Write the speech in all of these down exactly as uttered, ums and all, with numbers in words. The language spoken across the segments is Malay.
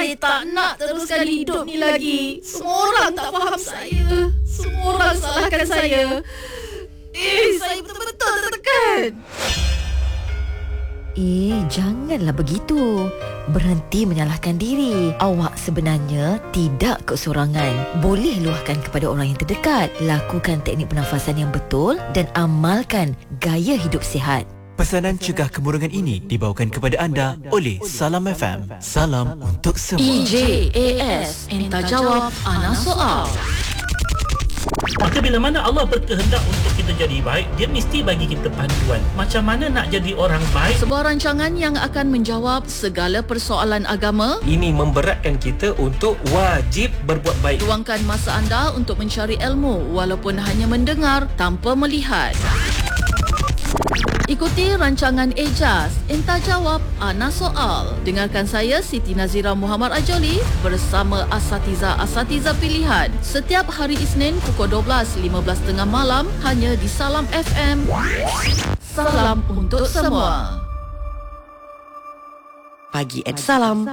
Saya tak nak teruskan hidup ni lagi. Semua orang tak faham saya. Semua orang salahkan saya. Eh, saya betul-betul tertekan. Eh, janganlah begitu. Berhenti menyalahkan diri. Awak sebenarnya tidak kesorangan. Boleh luahkan kepada orang yang terdekat. Lakukan teknik pernafasan yang betul dan amalkan gaya hidup sihat. Pesanan cegah kemurungan ini dibawakan kepada anda oleh Salam F M. Salam untuk semua. E J A S, entah jawab ana soal. Maka bila mana Allah berkehendak untuk kita jadi baik, dia mesti bagi kita panduan macam mana nak jadi orang baik. Sebuah rancangan yang akan menjawab segala persoalan agama. Ini memberatkan kita untuk wajib berbuat baik. Luangkan masa anda untuk mencari ilmu walaupun hanya mendengar tanpa melihat. Ikuti rancangan Ejaz, Entah Jawab Ana Soal. Dengarkan saya Siti Nazira Muhammad Ajoli bersama asatiza-asatiza pilihan setiap hari Isnin pukul dua belas lima belas tengah malam hanya di Salam F M. Salam untuk semua. Pagi at Salam.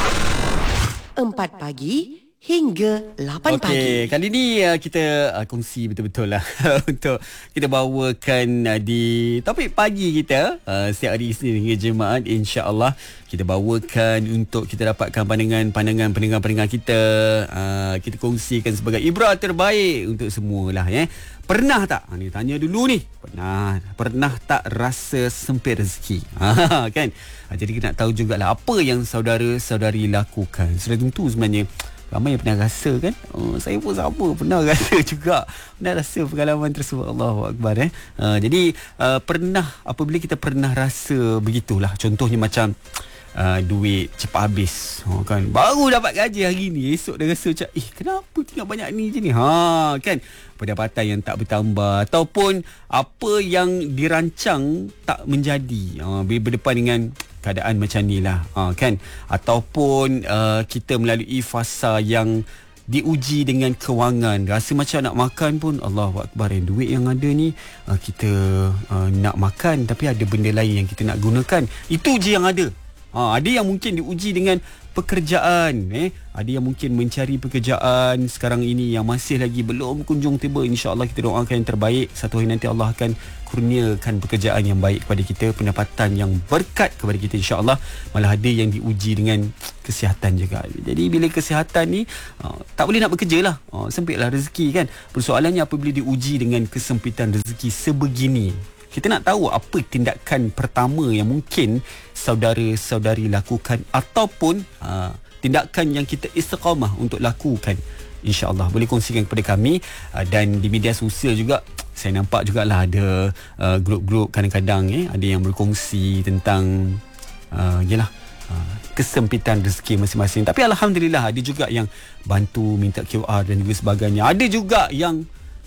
Empat pagi hingga lapan okay, pagi. Okey, kali ni uh, kita uh, kongsi betul-betul lah untuk kita bawakan uh, di topik pagi kita uh, setiap hari Isnin hingga Jumaat, insya-Allah kita bawakan untuk kita dapatkan pandangan-pandangan pendengar-pendengar kita. Uh, kita kongsikan sebagai ibrah terbaik untuk semualah ya. Pernah tak? Ha, ni tanya dulu ni. Pernah pernah tak rasa sempit rezeki? Ha, kan? Ha, jadi kita nak tahu jugalah apa yang saudara-saudari lakukan. Sudah tentu sebenarnya ramai yang pernah rasa kan. Oh, saya pun sama pernah rasa juga. Pernah rasa pengalaman tersebut. Allahu Akbar eh. Uh, jadi uh, pernah apabila kita pernah rasa begitulah. Contohnya macam uh, duit cepat habis. Oh, kan baru dapat gaji hari ni, esok dah rasa macam eh kenapa tinggal banyak ni je ni. Ha kan. Pendapatan yang tak bertambah ataupun apa yang dirancang tak menjadi. Uh, bila berdepan dengan keadaan macam ni lah ha, kan, ataupun uh, kita melalui fasa yang diuji dengan kewangan, rasa macam nak makan pun Allahu Akbar, yang duit yang ada ni uh, kita uh, nak makan tapi ada benda lain yang kita nak gunakan, itu je yang ada. Ha, ada yang mungkin diuji dengan pekerjaan, eh ada yang mungkin mencari pekerjaan sekarang ini yang masih lagi belum kunjung tiba. InsyaAllah kita doakan yang terbaik, satu hari nanti Allah akan kurniakan pekerjaan yang baik kepada kita, pendapatan yang berkat kepada kita insyaAllah. Malah ada yang diuji dengan kesihatan juga. Jadi bila kesihatan ni uh, tak boleh nak bekerja lah, uh, sempitlah rezeki kan. Persoalannya apabila diuji dengan kesempitan rezeki sebegini, kita nak tahu apa tindakan pertama yang mungkin saudara-saudari lakukan ataupun uh, tindakan yang kita istiqamah untuk lakukan. InsyaAllah boleh kongsikan kepada kami uh, dan di media sosial juga. Saya nampak jugalah ada uh, grup-grup kadang-kadang eh, ada yang berkongsi tentang uh, yalah uh, kesempitan rezeki masing-masing. Tapi Alhamdulillah ada juga yang bantu minta Q R dan juga sebagainya. Ada juga yang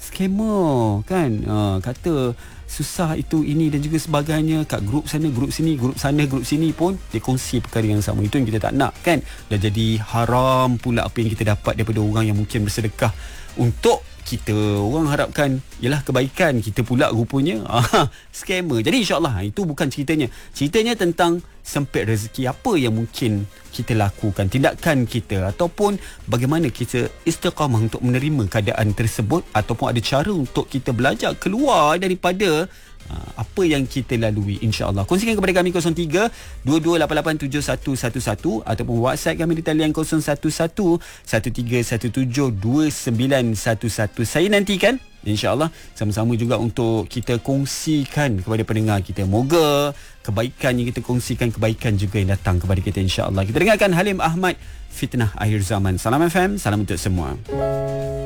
scammer kan, uh, kata susah itu ini dan juga sebagainya, kat grup sana grup sini grup sana grup sini pun dia kongsi perkara yang sama. Itu yang kita tak nak kan. Dah jadi haram pula apa yang kita dapat daripada orang yang mungkin bersedekah untuk kita. Orang harapkan ialah kebaikan, kita pula rupanya ah, scammer. Jadi insyaAllah itu bukan ceritanya. Ceritanya tentang sempit rezeki, apa yang mungkin kita lakukan, tindakan kita ataupun bagaimana kita istiqamah untuk menerima keadaan tersebut, ataupun ada cara untuk kita belajar keluar daripada uh, apa yang kita lalui insyaAllah. Kongsikan kepada kami kosong tiga dua dua lapan lapan tujuh satu satu satu ataupun WhatsApp kami di talian kosong satu satu satu tiga satu tujuh dua sembilan satu satu. Saya nantikan InsyaAllah sama-sama juga untuk kita kongsikan kepada pendengar kita. Moga kebaikan yang kita kongsikan, kebaikan juga yang datang kepada kita insyaAllah. Kita dengarkan Halim Ahmad, Fitnah Akhir Zaman. Salam F M, salam untuk semua.